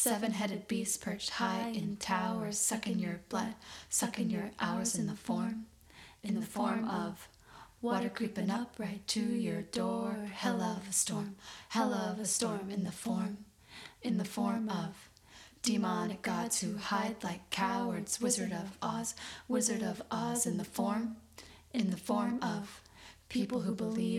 Seven-headed beasts perched high in towers, sucking your blood, sucking your hours in the form of water creeping up right to your door. Hell of a storm, hell of a storm in the form of demonic gods who hide like cowards. Wizard of Oz in the form of people who believe